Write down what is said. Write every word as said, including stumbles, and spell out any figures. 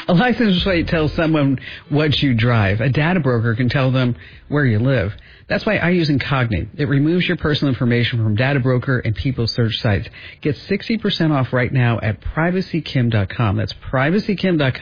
A license plate tells someone what you drive. A data broker can tell them where you live. That's why I use Incognito. It removes your personal information from data broker and people search sites. Get sixty percent off right now at privacy kim dot com. That's privacy kim dot com.